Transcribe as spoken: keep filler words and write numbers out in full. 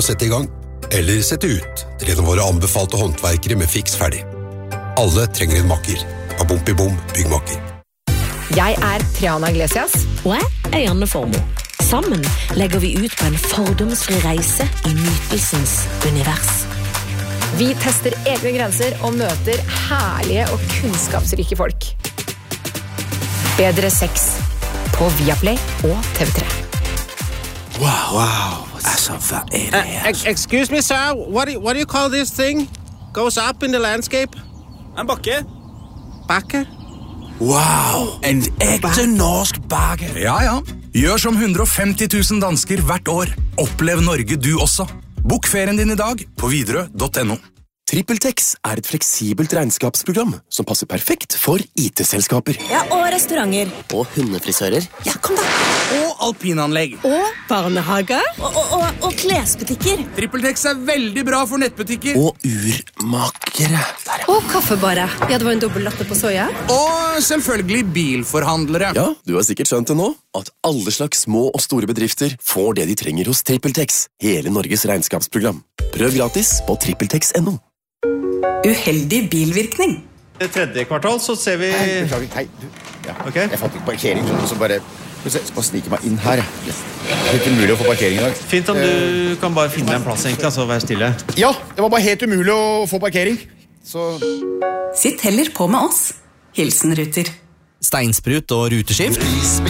sette i gang, eller sette ut til en av våre anbefalte håndverkere med fiks ferdig. Alle trenger en makker. Bom i bom, byggmakker. Jeg er Triana Iglesias. Og jeg er Janne Formoe. Sammen legger vi ut på en fordomsfri reise i nytelsens univers. Vi tester egne grenser og møter herlige og kunnskapsrike folk. Bedre sex på Viaplay og T V tre. Wow, wow. Altså, hvad er det her? Uh, excuse me, sir. What do, you, what do you call this thing? Goes up in the landscape? En bakke. Bakke? Wow, en ekte norsk bakke. Ja, ja. Gjør som hundre og femti tusen dansker hvert år. Opplev Norge du også. Bok ferien din i dag på Widerøe punktum no. TrippelTex er et fleksibelt regnskapsprogram som passer perfekt for I T-selskaper. Ja, og restauranter. Og hundefrisører. Ja, kom da. Og alpinanlegg. Og barnehager. Og, og, og, og klesbutikker. TrippelTex er veldig bra for nettbutikker. Og urmakere. Der, ja. Og kaffebare. Ja, det var en dobbelt latte på soja. Og selvfølgelig bilforhandlere. Ja, du har sikkert skjønt det nå, at alle slags små og store bedrifter får det de trenger hos TrippelTex. Hele Norges regnskapsprogram. Prøv gratis på trippeltex punktum no. Uheldig bilvirkning. I tredje kvartal så ser vi... Hei, beklager, hei, du. Ja, okay. Jeg fant ikke parkering, så bare... Så bare snike meg inn her. Det er helt umulig å få parkering i dag. Fint om du kan bare finne en plass egentlig, altså være stille. Ja, det var bare helt umulig å få parkering. Så... Sitt heller på med oss. Hilsen Ruter. Steinsprut og ruteskift.